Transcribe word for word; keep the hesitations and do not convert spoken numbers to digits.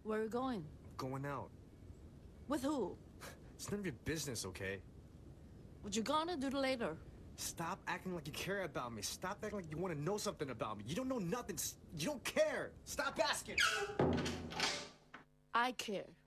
Where are you going? Going out. With who? It's none of your business, okay? What you gonna do later? Stop acting like you care about me. Stop acting like you want to know something about me. You don't know nothing. You don't care. Stop asking. I care.